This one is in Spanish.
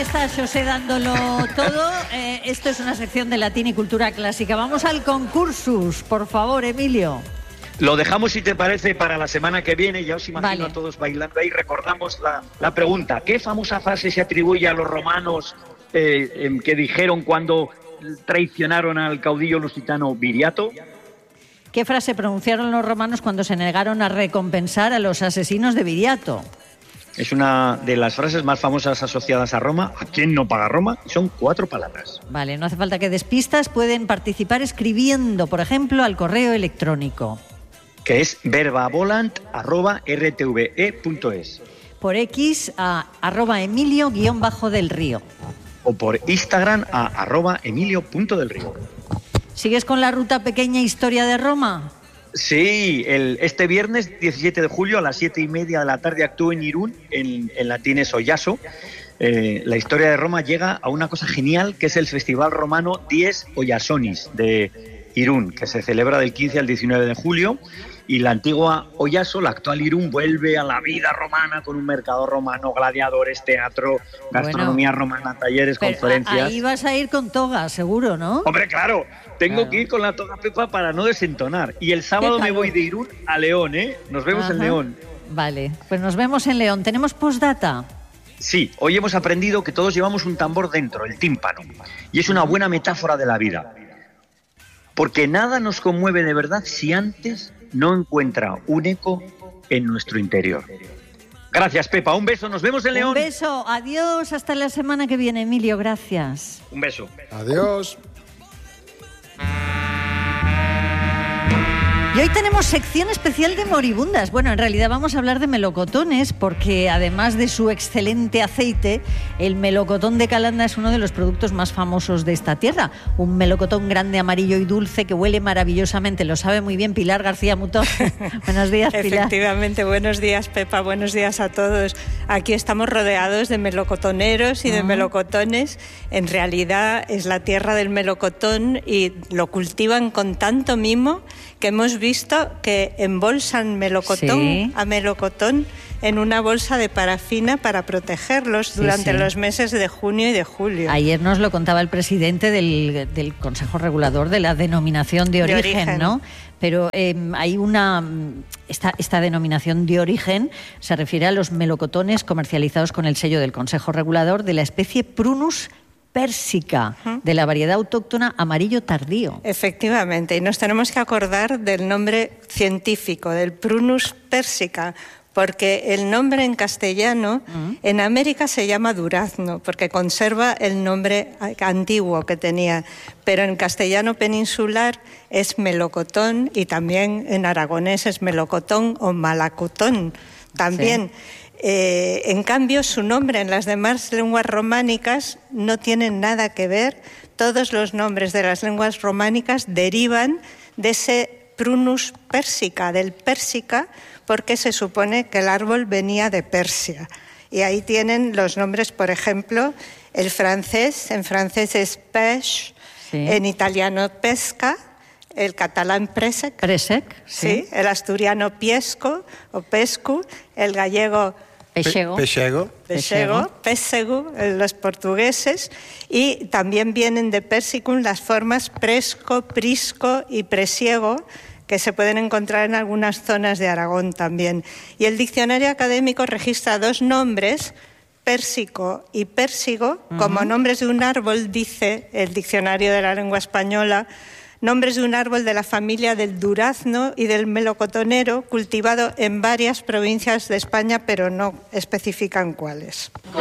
está Xosé dándolo todo. Esto es una sección de latín y cultura clásica. Vamos al concursus, por favor, Emilio. Lo dejamos, si te parece, para la semana que viene. Ya os imagino a todos bailando ahí. Recordamos la pregunta. ¿Qué famosa frase se atribuye a los romanos que dijeron cuando traicionaron al caudillo lusitano Viriato? ¿Qué frase pronunciaron los romanos cuando se negaron a recompensar a los asesinos de Viriato? Es una de las frases más famosas asociadas a Roma. ¿A quién no paga Roma? Son 4 palabras. Vale, no hace falta que des pistas. Pueden participar escribiendo, por ejemplo, al correo electrónico, que es verbavolant@rtve.es. Por X a @Emilio_del Río. O por Instagram a @Emilio.delrío. ¿Sigues con la ruta pequeña Historia de Roma? Sí, este viernes 17 de julio a las 7:30 de la tarde actúo en Irún, en Latines Oyaso. La historia de Roma llega a una cosa genial, que es el Festival Romano Dies Oyasonis de Irún, que se celebra del 15 al 19 de julio. Y la antigua Oyaso, la actual Irún, vuelve a la vida romana con un mercado romano, gladiadores, teatro, gastronomía romana, talleres, conferencias. Ahí vas a ir con toga, seguro, ¿no? Hombre, claro. Tengo que ir con la toga, Pepa, para no desentonar. Y el sábado me voy de Irún a León, ¿eh? Nos vemos en León. Vale, pues nos vemos en León. ¿Tenemos postdata? Sí, hoy hemos aprendido que todos llevamos un tambor dentro, el tímpano. Y es una buena metáfora de la vida. Porque nada nos conmueve de verdad si antes no encuentra un eco en nuestro interior. Gracias, Pepa. Un beso. Nos vemos en León. Un beso. Adiós. Hasta la semana que viene, Emilio. Gracias. Un beso. Adiós. Y hoy tenemos sección especial de moribundas. Bueno, en realidad vamos a hablar de melocotones porque además de su excelente aceite, el melocotón de Calanda es uno de los productos más famosos de esta tierra. Un melocotón grande, amarillo y dulce que huele maravillosamente. Lo sabe muy bien Pilar García Mutó. Buenos días, Pilar. Efectivamente, buenos días, Pepa. Buenos días a todos. Aquí estamos rodeados de melocotoneros y de melocotones. En realidad es la tierra del melocotón y lo cultivan con tanto mimo que hemos visto que embolsan melocotón a melocotón en una bolsa de parafina para protegerlos durante los meses de junio y de julio. Ayer nos lo contaba el presidente del Consejo Regulador de la denominación de origen, ¿no? Pero hay esta denominación de origen se refiere a los melocotones comercializados con el sello del Consejo Regulador de la especie Prunus pérsica, de la variedad autóctona amarillo tardío. Efectivamente, y nos tenemos que acordar del nombre científico, del Prunus pérsica, porque el nombre en castellano, en América se llama durazno, porque conserva el nombre antiguo que tenía, pero en castellano peninsular es melocotón y también en aragonés es melocotón o malacotón también. Sí. En cambio, su nombre en las demás lenguas románicas no tienen nada que ver. Todos los nombres de las lenguas románicas derivan de ese Prunus pérsica, del pérsica, porque se supone que el árbol venía de Persia. Y ahí tienen los nombres, por ejemplo, el francés, en francés es pêche, en italiano pesca, el catalán presec, sí, el asturiano piesco o pescu, el gallego Peixego, los portugueses, y también vienen de persicum las formas presco, prisco y presiego, que se pueden encontrar en algunas zonas de Aragón también. Y el diccionario académico registra 2 nombres, pérsico y pérsigo, como nombres de un árbol, dice el diccionario de la lengua española, nombres de un árbol de la familia del durazno y del melocotonero, cultivado en varias provincias de España, pero no especifican cuáles.